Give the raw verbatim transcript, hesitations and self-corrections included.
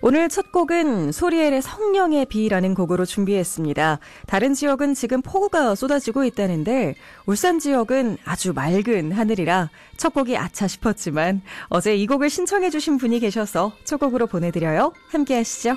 오늘 첫 곡은 소리엘의 성령의 비라는 곡으로 준비했습니다. 다른 지역은 지금 폭우가 쏟아지고 있다는데 울산 지역은 아주 맑은 하늘이라 첫 곡이 아차 싶었지만 어제 이 곡을 신청해 주신 분이 계셔서 첫 곡으로 보내드려요. 함께 하시죠.